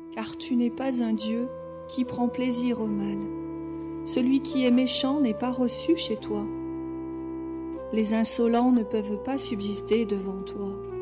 car tu n'es pas un Dieu qui prend plaisir au mal. Celui qui est méchant n'est pas reçu chez toi. Les insolents ne peuvent pas subsister devant toi.